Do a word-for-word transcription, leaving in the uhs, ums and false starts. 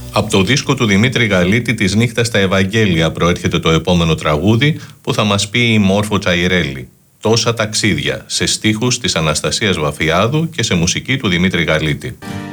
Από το δίσκο του Δημήτρη Γαλίτη «Της νύχτας στα Ευαγγέλια» προέρχεται το επόμενο τραγούδι που θα μας πει η Μόρφο Τσαϊρέλη. «Τόσα ταξίδια», σε στίχους της Αναστασίας Βαφιάδου και σε μουσική του Δημήτρη Γαλίτη.